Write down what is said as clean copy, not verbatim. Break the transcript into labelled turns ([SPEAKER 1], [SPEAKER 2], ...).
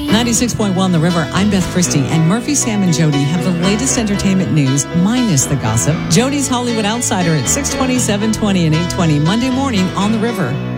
[SPEAKER 1] 96.1 The River, I'm Beth Christie, and Murphy, Sam, and Jody have the latest entertainment news, minus the gossip. Jody's Hollywood Outsider at 6:20, 7:20, and 8:20, Monday morning on The River.